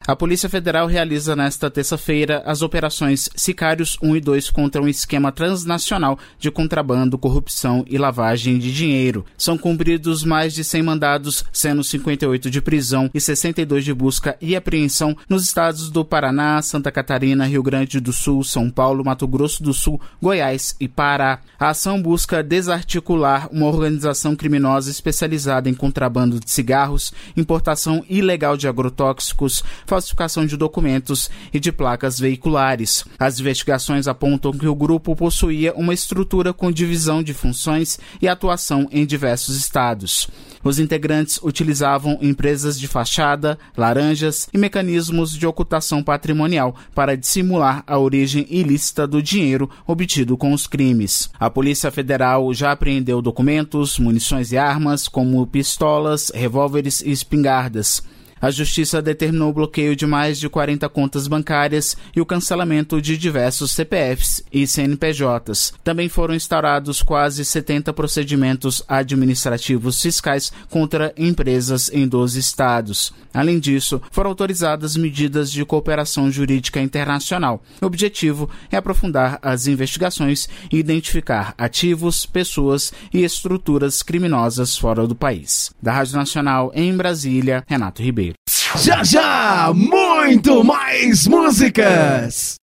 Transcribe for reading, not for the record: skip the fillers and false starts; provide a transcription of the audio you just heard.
A Polícia Federal realiza nesta terça-feira as operações Sicários 1 e 2 contra um esquema transnacional de contrabando, corrupção e lavagem de dinheiro. São cumpridos mais de 100 mandados, sendo 58 de prisão e 62 de busca e apreensão nos estados do Paraná, Santa Catarina, Rio Grande do Sul, São Paulo, Mato Grosso do Sul, Goiás e Pará. A ação busca desarticular uma organização criminosa especializada em contrabando de cigarros, importação ilegal de agrotóxicos, falsificação de documentos e de placas veiculares. As investigações apontam que o grupo possuía uma estrutura com divisão de funções e atuação em diversos estados. Os integrantes utilizavam empresas de fachada, laranjas e mecanismos de ocultação patrimonial para dissimular a origem ilícita do dinheiro obtido com os crimes. A Polícia Federal já apreendeu documentos, munições e armas, como pistolas, revólveres e espingardas. A Justiça determinou o bloqueio de mais de 40 contas bancárias e o cancelamento de diversos CPFs e CNPJs. Também foram instaurados quase 70 procedimentos administrativos fiscais contra empresas em 12 estados. Além disso, foram autorizadas medidas de cooperação jurídica internacional. O objetivo é aprofundar as investigações e identificar ativos, pessoas e estruturas criminosas fora do país. Da Rádio Nacional em Brasília, Renato Ribeiro. Já já, muito mais músicas!